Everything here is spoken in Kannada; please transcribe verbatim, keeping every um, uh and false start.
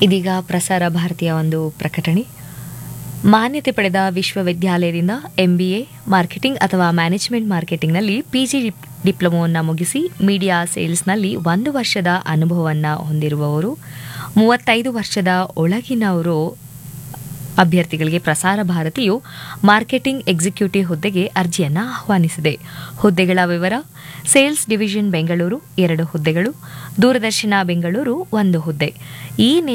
ಇದೀಗ ಪ್ರಸಾರ ಭಾರತೀಯ ಒಂದು ಪ್ರಕಟಣೆ. ಮಾನ್ಯತೆ ಪಡೆದ ವಿಶ್ವವಿದ್ಯಾಲಯದಿಂದ ಎಂಬಿಎ ಮಾರ್ಕೆಟಿಂಗ್ ಅಥವಾ ಮ್ಯಾನೇಜ್ಮೆಂಟ್ ಮಾರ್ಕೆಟಿಂಗ್ನಲ್ಲಿ ಪಿಜಿ ಡಿಪ್ಲೊಮೊವನ್ನು ಮುಗಿಸಿ ಮೀಡಿಯಾ ಸೇಲ್ಸ್ನಲ್ಲಿ ಒಂದು ವರ್ಷದ ಅನುಭವವನ್ನು ಹೊಂದಿರುವವರು, ಮೂವತ್ತೈದು ವರ್ಷದ ಒಳಗಿನವರು ಅಭ್ಯರ್ಥಿಗಳಿಗೆ ಪ್ರಸಾರ ಭಾರತಿಯು ಮಾರ್ಕೆಟಿಂಗ್ ಎಕ್ಸಿಕ್ಯೂಟಿವ್ ಹುದ್ದೆಗೆ ಅರ್ಜಿಯನ್ನು ಆಹ್ವಾನಿಸಿದೆ. ಹುದ್ದೆಗಳ ವಿವರ: ಸೇಲ್ಸ್ ಡಿವಿಷನ್ ಬೆಂಗಳೂರು ಎರಡು ಹುದ್ದೆಗಳು, ದೂರದರ್ಶನ ಬೆಂಗಳೂರು ಒಂದು ಹುದ್ದೆ. ಈ